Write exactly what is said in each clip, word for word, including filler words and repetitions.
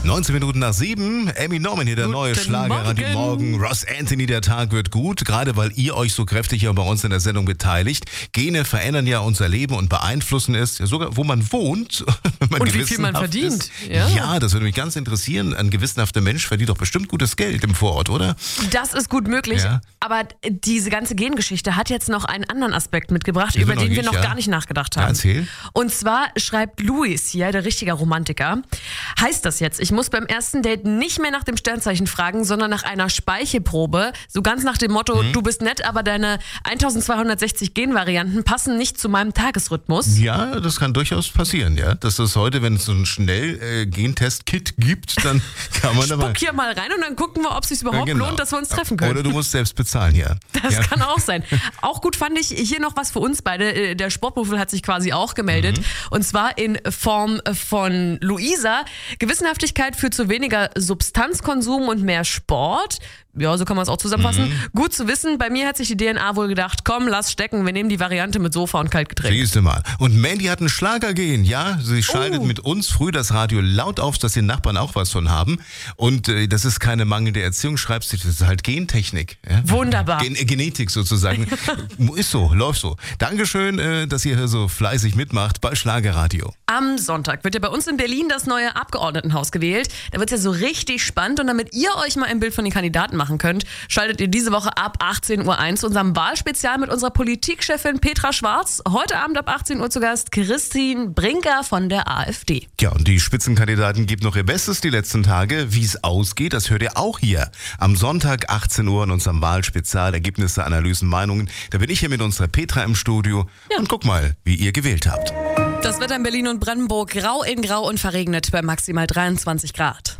neunzehn Minuten nach sieben. Amy Norman hier, der Guten neue Schlager an die Morgen. Ross Anthony, der Tag wird gut. Gerade weil ihr euch so kräftig ja bei uns in der Sendung beteiligt. Gene verändern ja unser Leben und beeinflussen es, ja sogar wo man wohnt. Man und wie viel man verdient. Ist. Ja. ja, das würde mich ganz interessieren. Ein gewissenhafter Mensch verdient doch bestimmt gutes Geld im Vorort, oder? Das ist gut möglich. Ja. Aber diese ganze Gengeschichte hat jetzt noch einen anderen Aspekt mitgebracht, über den wir noch ja. gar nicht nachgedacht haben. Ja, erzähl. Und zwar schreibt Luis hier, der richtige Romantiker, heißt das jetzt, ich muss beim ersten Date nicht mehr nach dem Sternzeichen fragen, sondern nach einer Speichelprobe. So ganz nach dem Motto, mhm. du bist nett, aber deine eintausendzweihundertsechzig Genvarianten passen nicht zu meinem Tagesrhythmus. Ja, das kann durchaus passieren, ja. Dass das heute, wenn es so ein Schnell-Gentest-Kit gibt, dann kann man aber... Spuck hier mal rein und dann gucken wir, ob es sich überhaupt ja, genau. lohnt, dass wir uns treffen können. Oder du musst selbst bezahlen, ja. Das ja. kann auch sein. Auch gut fand ich hier noch was für uns beide. Der Sportprofil hat sich quasi auch gemeldet. Mhm. Und zwar in Form von Luisa. Gewissenhaftigkeit führt zu weniger Substanzkonsum und mehr Sport. Ja, so kann man es auch zusammenfassen. Mhm. Gut zu wissen, bei mir hat sich die D N A wohl gedacht, komm, lass stecken, wir nehmen die Variante mit Sofa und Kaltgetränk. Siehst du mal. Und Mandy hat einen Schlager gehen, ja. Sie schaltet oh. mit uns früh das Radio laut auf, dass die Nachbarn auch was von haben. Und äh, das ist keine mangelnde Erziehung, schreibst du, das ist halt Gentechnik. Ja? Wunderbar. Gen- Genetik sozusagen. Ist so, läuft so. Dankeschön, äh, dass ihr hier so fleißig mitmacht bei Schlagerradio. Am Sonntag wird ja bei uns in Berlin das neue Abgeordnetenhaus gewählt. Da wird es ja so richtig spannend. Und damit ihr euch mal ein Bild von den Kandidaten machen könnt, schaltet ihr diese Woche ab achtzehn Uhr eins zu unserem Wahlspezial mit unserer Politikchefin Petra Schwarz. Heute Abend ab achtzehn Uhr zu Gast Christine Brinker von der AfD. Ja, und die Spitzenkandidaten geben noch ihr Bestes die letzten Tage. Wie es ausgeht, das hört ihr auch hier. Am Sonntag achtzehn Uhr in unserem Wahlspezial. Ergebnisse, Analysen, Meinungen. Da bin ich hier mit unserer Petra im Studio. Ja. Und guck mal, wie ihr gewählt habt. Das Wetter in Berlin und Brandenburg grau in grau und verregnet bei maximal dreiundzwanzig Grad.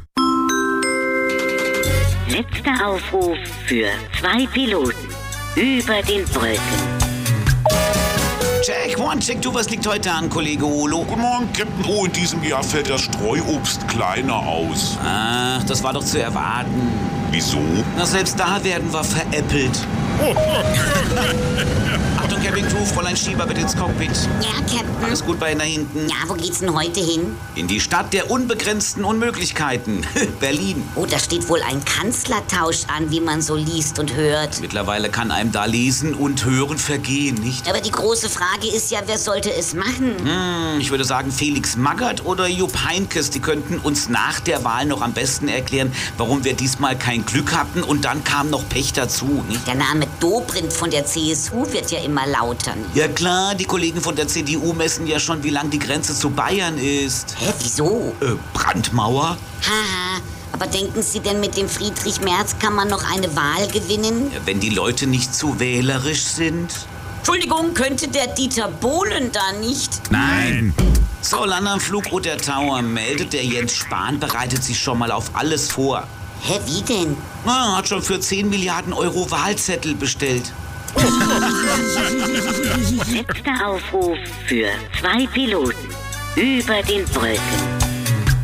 Letzter Aufruf für zwei Piloten über den Wolken. Check, one, check, du, was liegt heute an, Kollege Olo? Guten Morgen, Captain O. In diesem Jahr fällt das Streuobst kleiner aus. Ach, das war doch zu erwarten. Wieso? Na, selbst da werden wir veräppelt. Achtung, Cabin Crew, Fräulein Schieber, bitte ins Cockpit. Ja, Captain. Alles gut bei Ihnen da hinten? Ja, wo geht's denn heute hin? In die Stadt der unbegrenzten Unmöglichkeiten. Berlin. Oh, da steht wohl ein Kanzlertausch an, wie man so liest und hört. Mittlerweile kann einem da lesen und hören vergehen, nicht? Aber die große Frage ist ja, wer sollte es machen? Hm, ich würde sagen Felix Magath oder Jupp Heynckes. Die könnten uns nach der Wahl noch am besten erklären, warum wir diesmal kein Glück hatten und dann kam noch Pech dazu, nicht? Der Name Dobrindt von der C S U wird ja immer lauter. Ja klar, die Kollegen von der C D U messen ja schon, wie lang die Grenze zu Bayern ist. Hä, wieso? Äh, Brandmauer? Haha, aber denken Sie denn, mit dem Friedrich Merz kann man noch eine Wahl gewinnen? Ja, wenn die Leute nicht zu wählerisch sind. Entschuldigung, könnte der Dieter Bohlen da nicht? Nein! So, Landanflug Roter Tower meldet, der Jens Spahn bereitet sich schon mal auf alles vor. Hä, wie denn? Na, hat schon für zehn Milliarden Euro Wahlzettel bestellt. Letzter Aufruf für zwei Piloten über den Wolken.